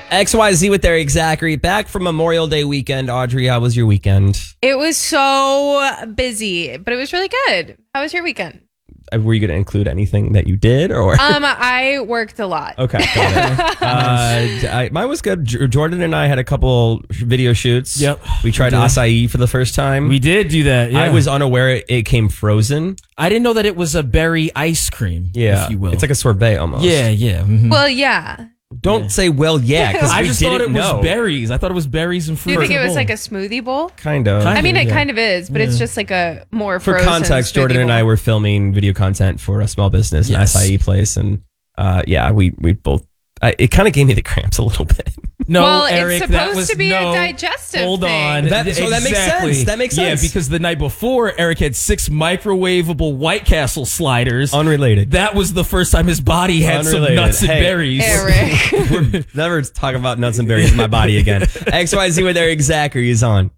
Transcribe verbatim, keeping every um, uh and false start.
X Y Z with Eric Zachary. Back from Memorial Day weekend. Audrey, how was your weekend? It was so busy, but it was really good. How was your weekend? Were you going to include anything that you did? Or Um, I worked a lot. Okay, got it. uh, I, mine was good. J- Jordan and I had a couple video shoots. Yep. We tried We did. acai for the first time. We did do that. Yeah. I was unaware it, it came frozen. I didn't know that it was a berry ice cream. Yeah, if you will. it's like a sorbet almost. Yeah, yeah. mhm. Well, yeah. Don't Yeah. say well, yeah, because I we just didn't thought it know. was berries. I thought it was berries and fruit. Do you think it was Bowl. like a smoothie bowl? Kind of. Kind I mean, of, it yeah. kind of is, but it's Yeah. just like a more For frozen context, smoothie Jordan and I bowl. were filming video content for a small business, Yes. an acai place, and uh, yeah, we we both. I, it kind of gave me the cramps a little bit. No, Well, it's Eric, that supposed was to be a no, digestive Hold thing. on. That- so that makes Exactly. sense. That makes sense. Yeah, because the night before, Eric had six microwavable White Castle sliders. Unrelated. That was the first time his body had Unrelated. some nuts and Hey. berries. Eric. Never talk about nuts and berries in my body again. X Y Z with Eric Zachary is on.